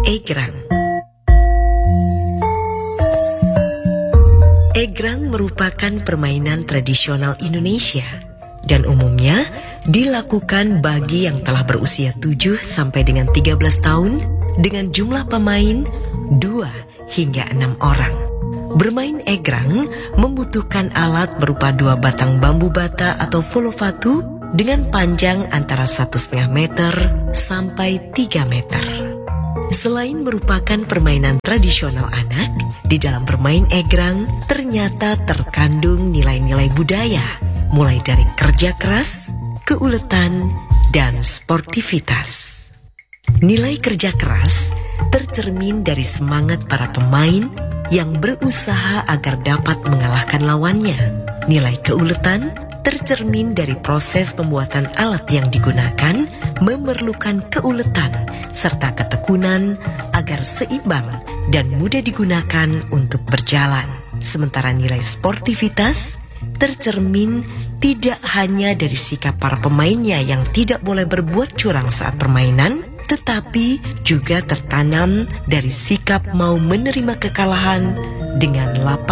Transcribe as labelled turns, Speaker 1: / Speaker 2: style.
Speaker 1: Egrang. Egrang merupakan permainan tradisional Indonesia dan umumnya dilakukan bagi yang telah berusia 7 sampai dengan 13 tahun dengan jumlah pemain 2 hingga 6 orang. Bermain egrang membutuhkan alat berupa 2 batang bambu bata atau folofatu dengan panjang antara 1,5 meter sampai 3 meter. Selain merupakan permainan tradisional anak, di dalam bermain egrang ternyata terkandung nilai-nilai budaya, mulai dari kerja keras, keuletan, dan sportivitas. Nilai kerja keras tercermin dari semangat para pemain yang berusaha agar dapat mengalahkan lawannya. Nilai keuletan tercermin dari proses pembuatan alat yang digunakan memerlukan keuletan serta ketekunan agar seimbang dan mudah digunakan untuk berjalan. Sementara nilai sportivitas tercermin tidak hanya dari sikap para pemainnya yang tidak boleh berbuat curang saat permainan, tetapi juga tertanam dari sikap mau menerima kekalahan dengan lapang